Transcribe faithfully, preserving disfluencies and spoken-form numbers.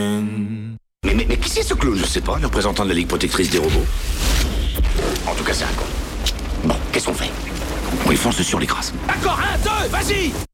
Mais, mais, mais qui c'est ce clown? Je sais pas, le représentant de la Ligue protectrice des robots. En tout cas, c'est un con. Bon, qu'est-ce qu'on fait? On lui fonce sur les grâces. D'accord, un, deux, vas-y!